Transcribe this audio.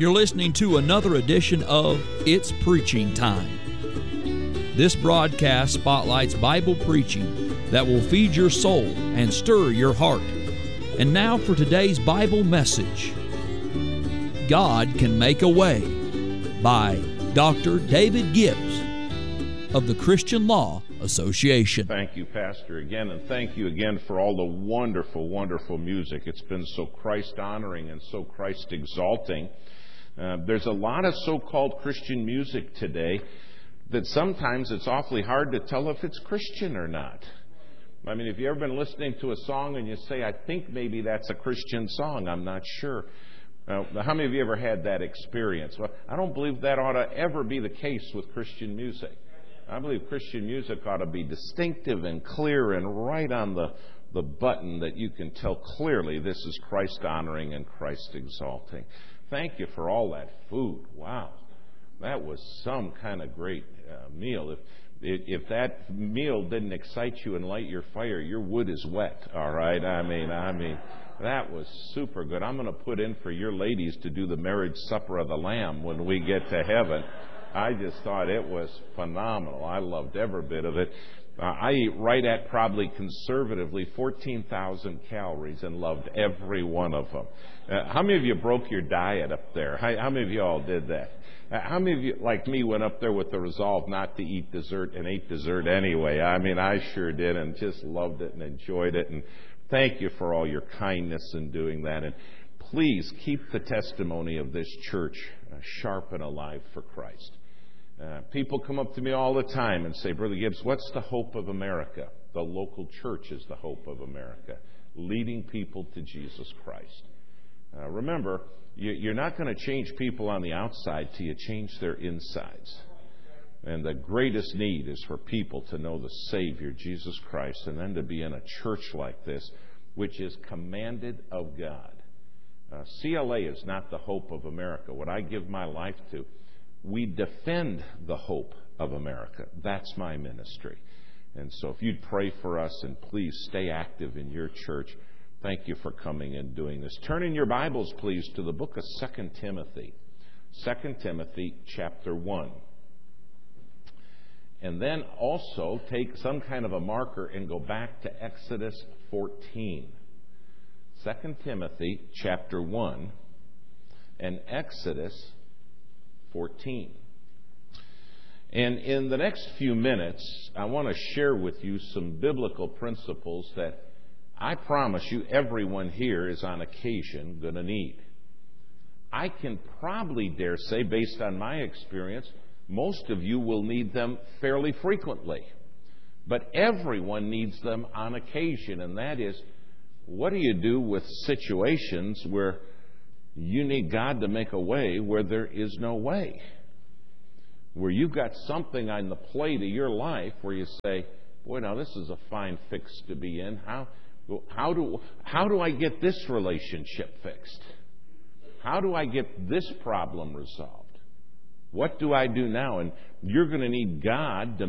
You're listening to another edition of It's Preaching Time. This broadcast spotlights Bible preaching that will feed your soul and stir your heart. And now for today's Bible message, God Can Make a Way, by Dr. David Gibbs of the Christian Law Association. Thank you, Pastor, again, and thank you again for all the wonderful, wonderful music. It's been so Christ-honoring and so Christ-exalting. There's a lot of so-called Christian music today that sometimes it's awfully hard to tell if it's Christian or not. I mean, if you've ever been listening to a song and you say, I think maybe that's a Christian song, I'm not sure. Now, how many of you ever had that experience? Well, I don't believe that ought to ever be the case with Christian music. I believe Christian music ought to be distinctive and clear and right on the button that you can tell clearly this is Christ-honoring and Christ-exalting. Thank you for all that food. Wow. That was some kind of great meal. If that meal didn't excite you and light your fire, your wood is wet, all right? I mean, that was super good. I'm going to put in for your ladies to do the marriage supper of the Lamb when we get to heaven. I just thought it was phenomenal. I loved every bit of it. I eat right at probably conservatively 14,000 calories and loved every one of them. How many of you broke your diet up there? How many of you all did that? How many of you, like me, went up there with the resolve not to eat dessert and ate dessert anyway? I mean, I sure did, and just loved it and enjoyed it. And thank you for all your kindness in doing that. And please keep the testimony of this church sharp and alive for Christ. People come up to me all the time and say, Brother Gibbs, what's the hope of America? The local church is the hope of America, leading people to Jesus Christ. Remember, you're not going to change people on the outside till you change their insides. And the greatest need is for people to know the Savior, Jesus Christ, and then to be in a church like this, which is commanded of God. CLA is not the hope of America. What I give my life to, we defend the hope of America. That's my ministry. And so if you'd pray for us and please stay active in your church, thank you for coming and doing this. Turn in your Bibles, please, to the book of 2 Timothy. 2 Timothy chapter 1. And then also take some kind of a marker and go back to Exodus 14. 2 Timothy chapter 1 and Exodus 14. And in the next few minutes, I want to share with you some biblical principles that I promise you everyone here is on occasion going to need. I can probably dare say, based on my experience, most of you will need them fairly frequently. But everyone needs them on occasion, and that is, what do you do with situations where you need God to make a way where there is no way? Where you've got something on the plate of your life where you say, boy, now this is a fine fix to be in. How do I get this relationship fixed? How do I get this problem resolved? What do I do now? And you're going to need God to